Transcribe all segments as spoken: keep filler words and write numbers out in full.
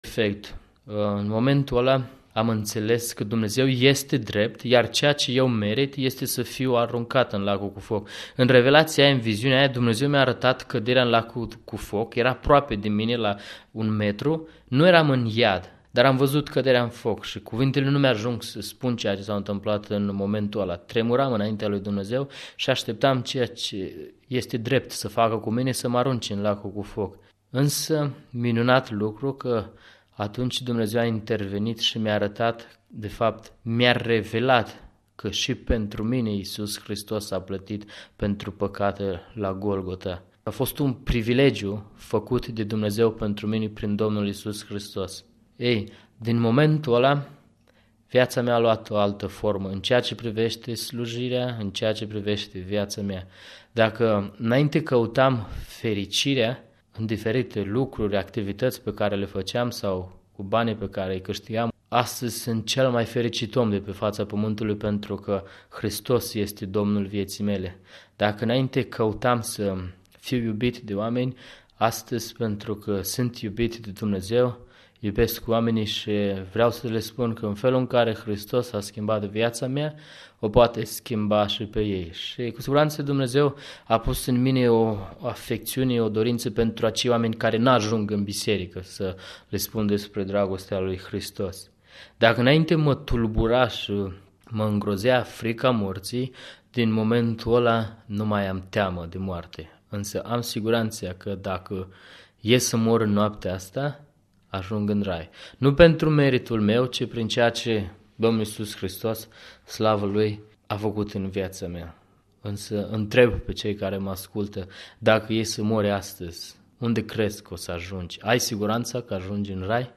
perfect. În momentul ăla am înțeles că Dumnezeu este drept, iar ceea ce eu merit este să fiu aruncat în lacul cu foc. În revelația aia, în viziunea aia, Dumnezeu mi-a arătat căderea în lacul cu foc, era aproape de mine la un metru, nu eram în iad, dar am văzut căderea în foc și cuvintele nu mi-ajung să spun ceea ce s-a întâmplat în momentul ăla. Tremuram înaintea lui Dumnezeu și așteptam ceea ce este drept să facă cu mine, să mă arunce în lacul cu foc. Însă, minunat lucru că atunci Dumnezeu a intervenit și mi-a arătat, de fapt, mi-a revelat că și pentru mine Iisus Hristos a plătit pentru păcate la Golgota. A fost un privilegiu făcut de Dumnezeu pentru mine prin Domnul Iisus Hristos. Ei, din momentul ăla, viața mea a luat o altă formă în ceea ce privește slujirea, în ceea ce privește viața mea. Dacă înainte căutam fericirea în diferite lucruri, activități pe care le făceam sau cu banii pe care îi câștigam, astăzi sunt cel mai fericit om de pe fața pământului pentru că Hristos este Domnul vieții mele. Dacă înainte căutam să fiu iubit de oameni, astăzi pentru că sunt iubit de Dumnezeu, iubesc oamenii și vreau să le spun că în felul în care Hristos a schimbat viața mea, o poate schimba și pe ei. Și cu siguranță Dumnezeu a pus în mine o afecțiune, o dorință pentru acei oameni care n-ajung în biserică să le spun despre dragostea lui Hristos. Dacă înainte mă tulbura și mă îngrozea frica morții, din momentul ăla nu mai am teamă de moarte. Însă am siguranța că dacă e să mor în noaptea asta, ajung în rai. Nu pentru meritul meu, ci prin ceea ce Domnul Iisus Hristos, slavă Lui, a făcut în viața mea. Însă întreb pe cei care mă ascultă, dacă ei să mori astăzi, unde crezi că o să ajungi? Ai siguranța că ajungi în rai?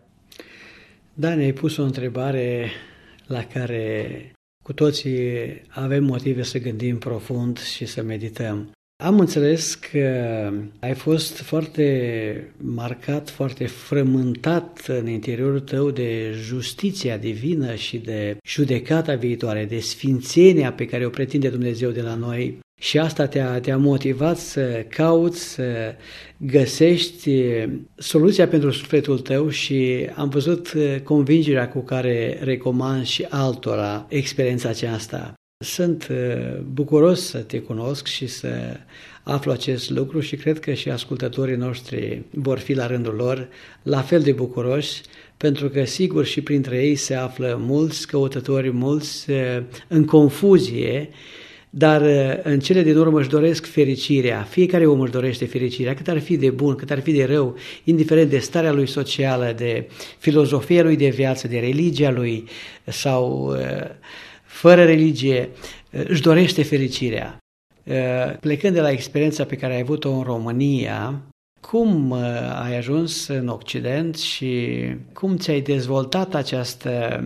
Da, ne-ai pus o întrebare la care cu toții avem motive să gândim profund și să medităm. Am înțeles că ai fost foarte marcat, foarte frământat în interiorul tău de justiția divină și de judecata viitoare, de sfințenia pe care o pretinde Dumnezeu de la noi. Și asta te-a, te-a motivat să cauți, să găsești soluția pentru sufletul tău și am văzut convingerea cu care recomand și altora experiența aceasta. Sunt bucuros să te cunosc și să aflu acest lucru și cred că și ascultătorii noștri vor fi la rândul lor la fel de bucuroși, pentru că sigur și printre ei se află mulți căutători, mulți în confuzie, dar în cele din urmă își doresc fericirea. Fiecare om își dorește fericirea, cât ar fi de bun, cât ar fi de rău, indiferent de starea lui socială, de filozofia lui de viață, de religia lui sau fără religie, își dorește fericirea. Plecând de la experiența pe care ai avut-o în România, cum ai ajuns în Occident și cum ți-ai dezvoltat această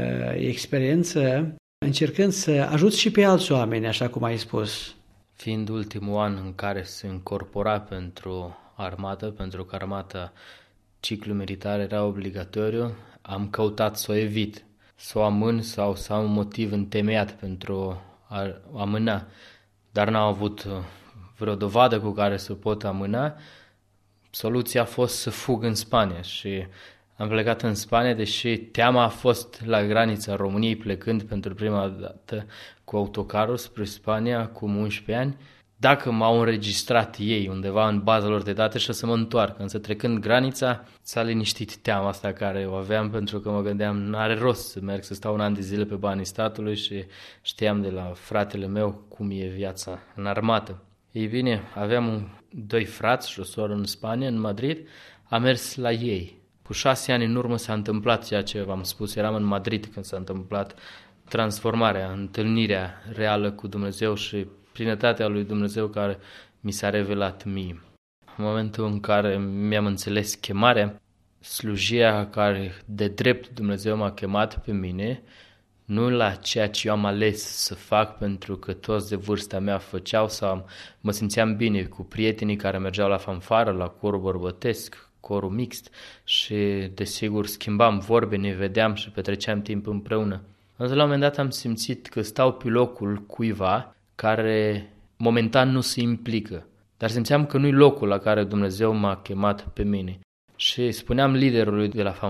experiență încercând să ajuți și pe alți oameni, așa cum ai spus? Fiind ultimul an în care se încorpora pentru armată, pentru că armata ciclul militar era obligatoriu, am căutat să o evit, să o amân sau să am un motiv întemeiat pentru a amâna, dar n-am avut vreo dovadă cu care să pot amâna. Soluția a fost să fug în Spania și am plecat în Spania, deși teama a fost la granița României, plecând pentru prima dată cu autocarul spre Spania cu unsprezece ani, dacă m-au înregistrat ei undeva în baza lor de date și o să mă întoarcă. Însă trecând granița, s-a liniștit teama asta care o aveam, pentru că mă gândeam, n-are rost să merg să stau un an de zile pe banii statului și știam de la fratele meu cum e viața în armată. Ei bine, aveam doi frați și o soră în Spania, în Madrid, am mers la ei. Cu șase ani în urmă s-a întâmplat ceea ce v-am spus, eram în Madrid când s-a întâmplat transformarea, întâlnirea reală cu Dumnezeu și plinătatea lui Dumnezeu care mi s-a revelat mie. În momentul în care mi-am înțeles chemarea, slujirea care de drept Dumnezeu m-a chemat pe mine, nu la ceea ce eu am ales să fac pentru că toți de vârsta mea făceau sau mă simțeam bine cu prietenii care mergeau la fanfară, la corul bărbătesc, corul mixt și desigur schimbam vorbe, ne vedeam și petreceam timp împreună. Însă la un moment dat am simțit că stau pe locul cuiva care momentan nu se implică, dar simțeam că nu-i locul la care Dumnezeu m-a chemat pe mine. Și spuneam liderului de la